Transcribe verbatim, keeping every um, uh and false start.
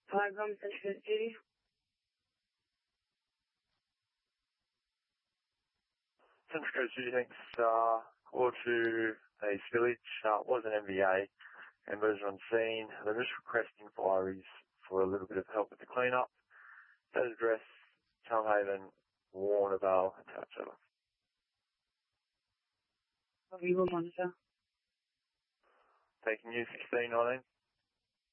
Hi, Grumman Central Studio. Central Coast Studio, thanks. Uh, call to East Village. Uh, was an M V A. Members are on scene. They're just requesting inquiries for a little bit of help with the clean-up. That address, Chelmhaven, Warnervale, and Touchella. Copy, will monitor. Taking you sixteen nineteen.